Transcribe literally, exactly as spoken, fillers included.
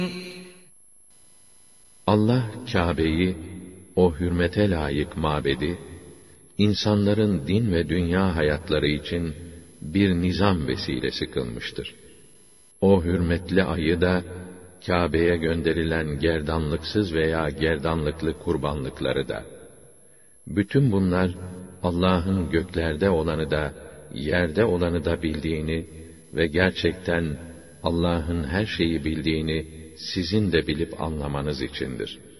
Allah Kâbe'yi, o hürmete layık mabedi, insanların din ve dünya hayatları için bir nizam vesilesi kılmıştır. O hürmetli ayı da, Kâbe'ye gönderilen gerdanlıksız veya gerdanlıklı kurbanlıkları da. Bütün bunlar, Allah'ın göklerde olanı da, yerde olanı da bildiğini ve gerçekten Allah'ın her şeyi bildiğini sizin de bilip anlamanız içindir.